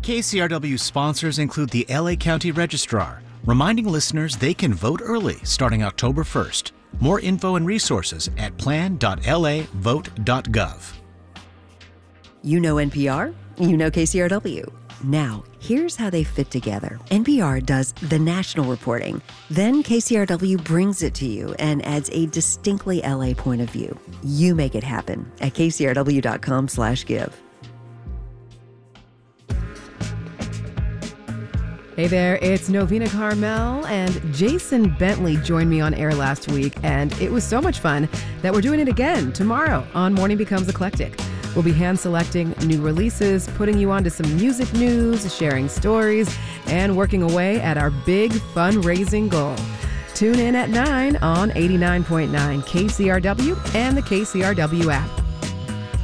KCRW sponsors include the LA County Registrar, reminding listeners they can vote early starting October 1st. More info and resources at plan.lavote.gov. You know NPR, you know KCRW. Now, here's how they fit together. NPR does the national reporting. Then KCRW brings it to you and adds a distinctly LA point of view. You make it happen at kcrw.com/give. Hey there, it's Novena Carmel, and Jason Bentley joined me on air last week, and it was so much fun that we're doing it again tomorrow on Morning Becomes Eclectic. We'll be hand-selecting new releases, putting you onto some music news, sharing stories, and working away at our big fundraising goal. Tune in at 9 on 89.9 KCRW and the KCRW app.